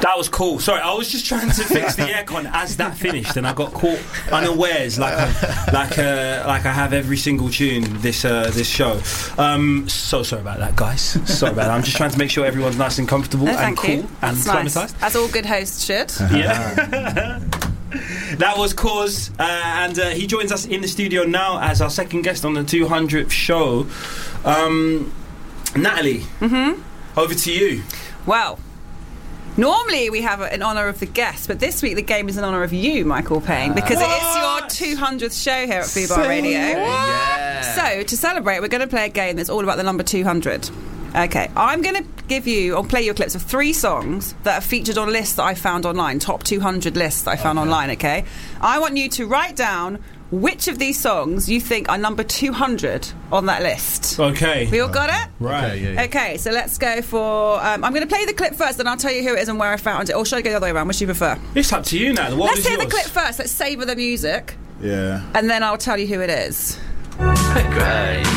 That was cool. Sorry, I was just trying to fix the aircon as that finished, and I got caught unawares, like I have every single tune this show. So sorry about that, guys. Sorry about that. I'm just trying to make sure everyone's nice and comfortable and cool and climatised. As all good hosts should. Yeah. That was Cause, and he joins us in the studio now as our second guest on the 200th show. Natalie, over to you. Well, normally we have in honour of the guest, but this week the game is in honour of you, Michael Payne, because it is your 200th show here at Fubar Radio. Yeah. So, to celebrate, we're going to play a game that's all about the number 200. Okay, I'm going to I'll play you clips of 3 songs that are featured on lists that I found online, top 200 lists that I found online, okay? I want you to write down which of these songs you think are number 200 on that list. Okay. We all got it? Right. Okay, so let's go for... I'm going to play the clip first, and I'll tell you who it is and where I found it. Or should I go the other way around? Which do you prefer? It's up to you now. Let's hear the clip first. Let's savour the music. Yeah. And then I'll tell you who it is. Great.